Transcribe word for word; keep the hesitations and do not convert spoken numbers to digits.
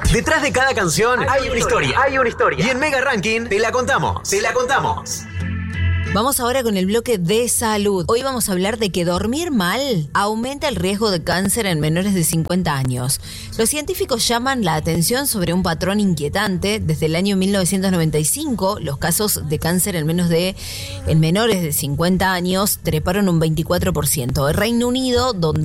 Detrás de cada canción hay una historia. Hay una historia. Y en Mega Ranking te la contamos. Te la contamos. Vamos ahora con el bloque de salud. Hoy vamos a hablar de que dormir mal aumenta el riesgo de cáncer en menores de cincuenta años. Los científicos llaman la atención sobre un patrón inquietante. Desde el año mil novecientos noventa y cinco, los casos de cáncer en menos de en menores de cincuenta años treparon un veinticuatro por ciento. El Reino Unido, donde